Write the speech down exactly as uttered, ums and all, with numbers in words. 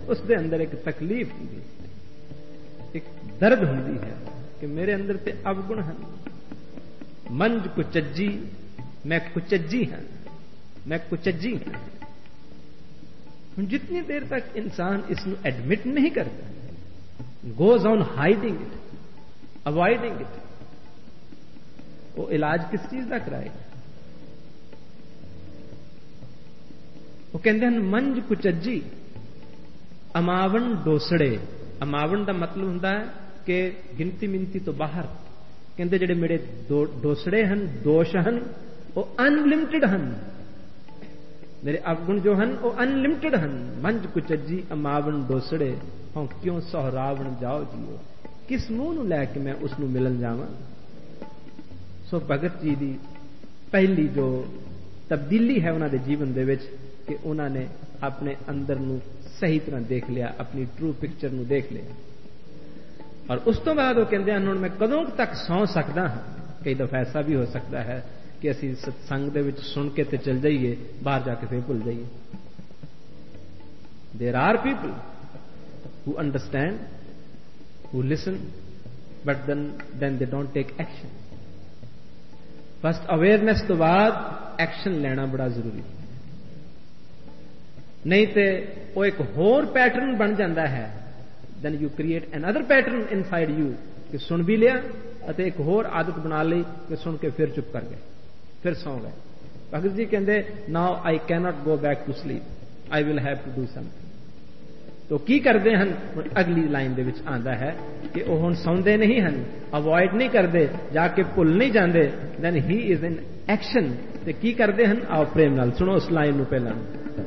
उसके अंदर एक तकलीफ होंगी, एक दर्द होंगी है कि मेरे अंदर ते अवगुण हैं। मंज कुचज्जी, मैं कुचज्जी हां, मैं कुचज्जी हां। जितनी देर तक इंसान इसको एडमिट नहीं करता, goes on hiding it, avoiding it, वो इलाज किस चीज का कराएगा? वो कहते हैं मंज कुचज्जी अमावन डोसड़े। अमावन का मतलब होंदा है कि गिनती मिनती तो बाहर। कहते जेडे मेरे दो डोसड़े हैं, दोष हैं, वो अनलिमिटेड हैं। मेरे अवगुण जो हैं वो अनलिमिटेड हैं। मंज कुचज्जी अमावन डोसड़े, हाँ क्यों सोहरावण जाओ जियो। किस मुंह नूं लैके मैं उसनूं मिलन जावां। सो भगत जी की पहली जो तब्दीली है उन्होंने जीवन दे विच कि उन्होंने अपने अंदर नूं सही तरह देख लिया, अपनी ट्रू पिक्चर नूं देख लिया। और उस तो बाद वो कहते हैं हुण मैं कदों तक सौ सकदा हां। कई दफा ऐसा भी हो सकता है कि असीं सत्संग दे विच सुन के ते चल जाइए, बाहर जाके फिर भुल जाइए। There are people who understand, who listen, but then then they don't take action. First awareness तो बाद एक्शन लेना बड़ा जरूरी है, नहीं तो वो एक होर पैटर्न बन जाता है। Then you create an other pattern inside you कि सुन भी लिया और एक होर आदत बना ली कि सुन के फिर चुप कर गए, फिर सौ गए। भगत जी कहते now I can not go back to sleep, I will have to do something. तो की करते हैं? अगली लाइन दे विच आंदा है कि वो हुण सौंदे नहीं हैं, अवॉइड नहीं करते, जाके भुल नहीं जाते। Then he is in action. ते की करते हैं? आओ प्रेम नाल सुनो उस लाइन नूं पहलां।